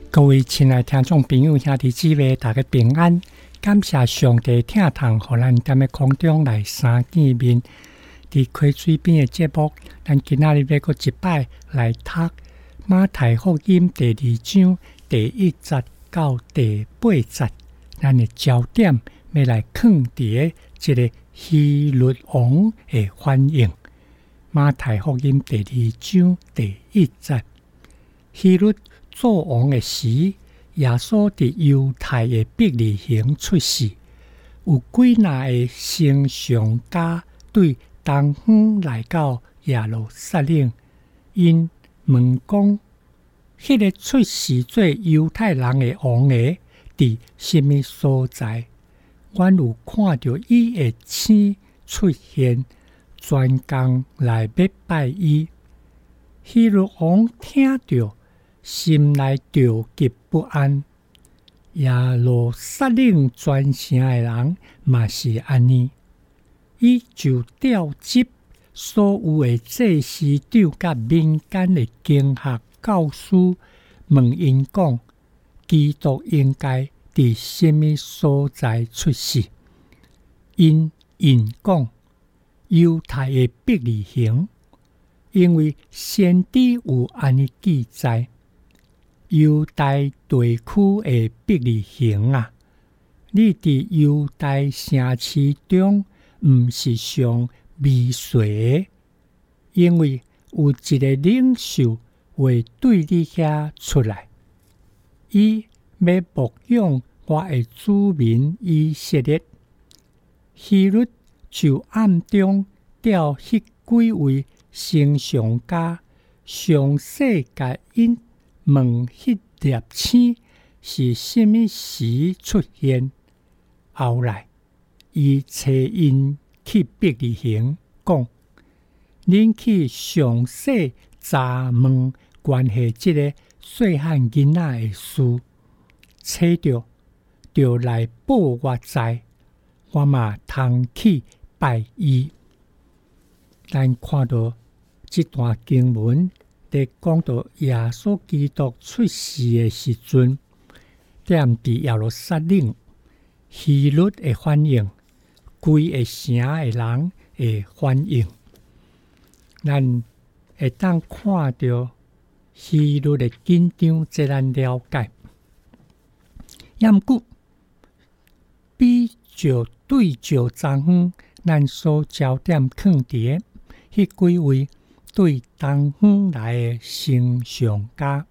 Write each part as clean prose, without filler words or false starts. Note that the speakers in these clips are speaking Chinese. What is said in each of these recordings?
各位亲爱听众朋友、兄弟姊妹，大家平安！感谢上帝疼痛，互咱踮咧空中来相见面。伫溪水边的节目，咱今仔日要搁一摆来读马太福音第2章第1节到第8节。咱的焦点要来放伫这个希律王的反应。马太福音第2章第1节，希律做王的时，耶稣伫犹太的伯利恒出世。有几若个先上家对东方来到耶路撒冷，因问讲：迄个出世做犹太人的王的，伫什么所在？阮有看到伊的星出现，专工来要拜伊。希律王听到，心内着急不安。耶路撒冷全城的人嘛是安尼，伊就调集所有的祭司长甲民间的经学教师，问因讲：基督应该伫什么所在出世？因应讲：犹太的伯利恒，因为先知有安尼记载。犹大地区的伯利恒啊，你伫犹大城市中，毋是上美水的，因为有一个领袖会对你遐出来，伊要牧养我的子民以色列。希律就暗中调迄几位先上家，详细甲因问迄粒星是什么时出现。后来，伊找因去伯利恒，讲：恁去详细查问关系即个细汉囡仔的事，找着就来报我知，我嘛通去拜伊。咱看到这段经文，在讲到耶稣基督出世的时阵，踮伫耶路撒冷，希律的反应，规个城的人的反应，咱会当看到希律的紧张，这咱了解。要毋过，比照对照昨昏，咱所焦点放伫迄几位对东方来的先上家，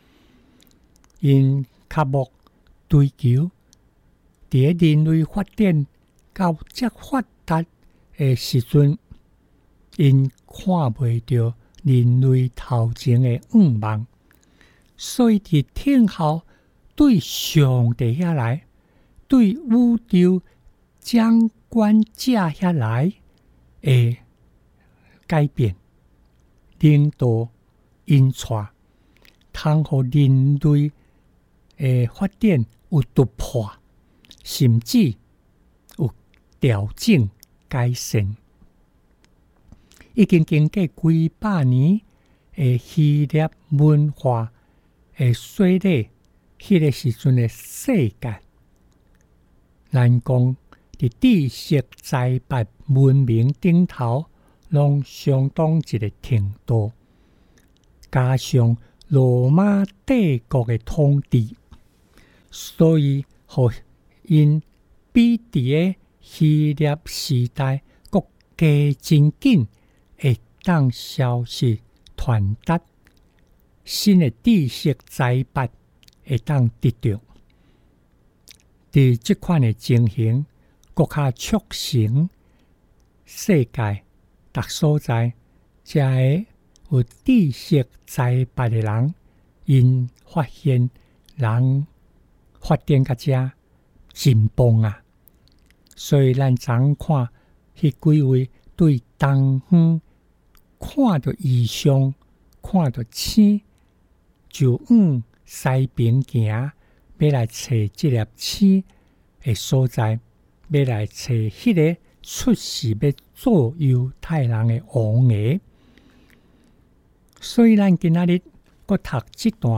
因较无追求，伫人类发展到遮发达的时阵，因看袂到人类头前的愿望，所以伫听候对上帝遐来，对宇宙掌管者遐来的改变。领导因带，通互人类的发展有突破，甚至有调整改善。已经经过几百年的希腊文化的洗礼，迄个时阵的世界，咱讲伫知识财帛文明顶头，拢相当一个程度，加上罗马帝国的统治，所以互因比伫个希腊时代国加真紧，会当消息传达，新的知识财帛会当得到。伫即款的情形，国较促成世界各所在，才会有知识财帛的人，因发现人发展到遮真棒啊！所以咱昨看迄几位对东方看到异象，看到星，就往西边行，要来找这粒星的所在，要来找迄个出世要做犹太人的王的。所以咱今仔日搁读这段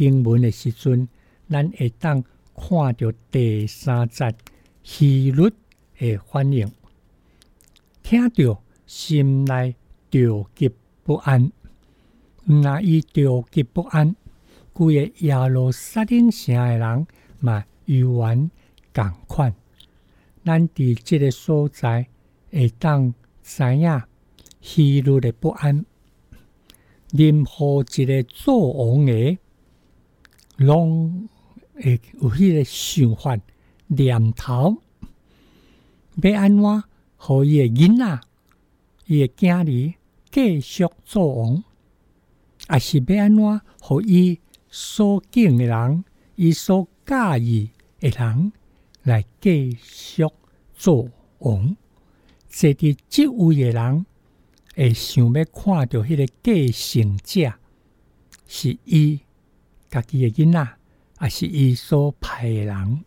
经文的时阵，咱会当看到第3节希律的反应，听到心内着急不安。那伊着急不安，规个耶路撒冷城的人嘛犹原同款。咱伫即个所在会当知影希律的不安，任何一个做王的，拢会有迄个想法念头，要安怎互伊的囡仔、伊的囝儿继续做王，也是要安怎互伊所敬的人、伊所介意的人来继续做王。坐伫即位的人会想要看到迄个继承者是伊家己的囡仔，也是伊所派的人。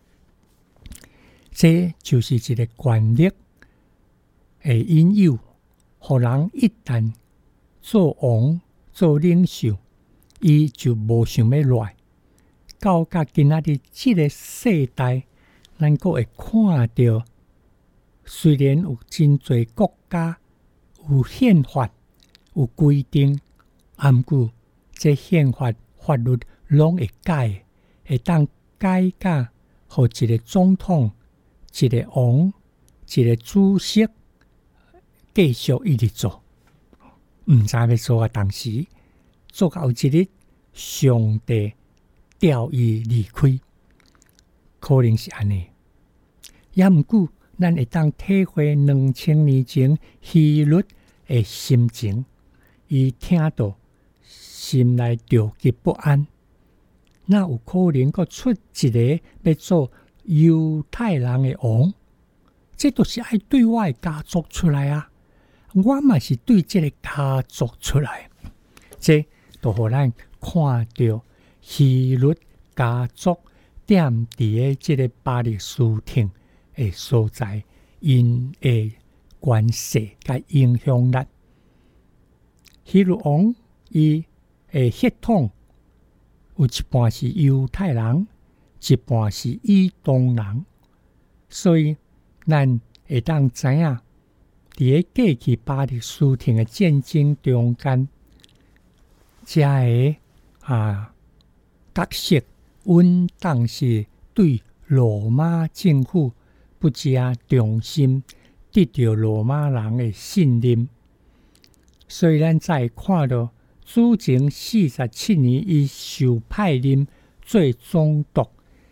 这就是一个权力的引诱，互人一旦做王、做领袖，伊就无想要落。到今仔日即个世代，咱阁会看到，虽然有真侪国家有宪法、有规定，毋过这宪法、法律拢会改，会当改甲互一个总统、一个王、一个主席继续一直做，毋知要做啊。当时做到有一日，上帝调伊离开，可能是安尼。也毋过，咱会当体会2000年前希律的心情，伊听到心内着急不安，那有可能阁出一个要做犹太人的王？这都是爱对我的家族出来啊！我嘛是对这个家族出来，这都互咱看到希律家族踮伫的这个巴勒斯坦的所在，因的关系甲影响力。希律王伊的血统有一半是犹太人，一半是以东人，所以咱会当知影，伫个过去巴勒斯坦的战争中间，这个角色稳当是对罗马政府不加重心，得到罗马人的信任。所以咱才会看到主前47年，伊受派任做总督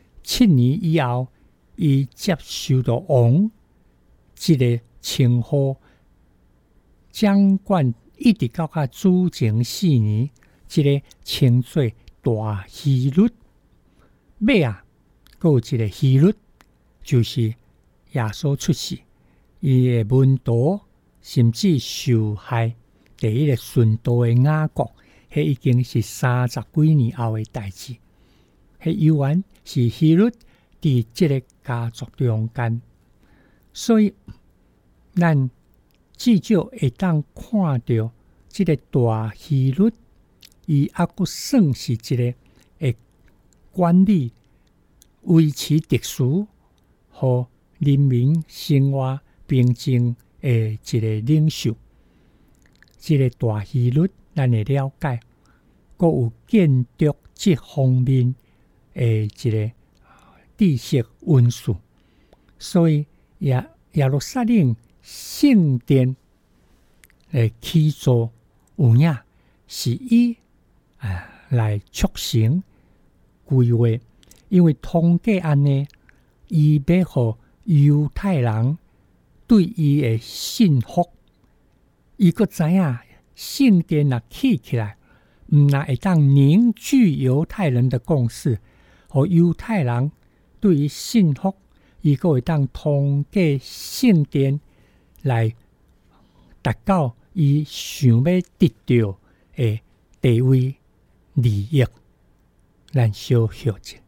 ，7年以后，伊接受到王这个称呼，掌管一直到主前4年，这个称作大希律。尾啊，还有一个希律，就是耶稣出世，伊的门徒甚至受害。第一个殉道的雅各，迄已经是30几年后的代志。迄犹原是希律伫这个家族中间，所以咱至少会当看到这个大希律，伊还阁算是一个会管理、维持秩序，和人民生活平静的一个领袖。这个大希律，咱会了解，阁有建筑这方面的一个知识文书，所以耶路撒冷圣殿的起造有影，是伊来促成规划，因为通过安尼，伊要互犹太人对伊的信服。伊阁知影圣殿若起起来，毋但会当凝聚犹太人的共识，互犹太人对伊信服，伊阁会当通过圣殿来达到伊想要得到的地位利益。咱小休息。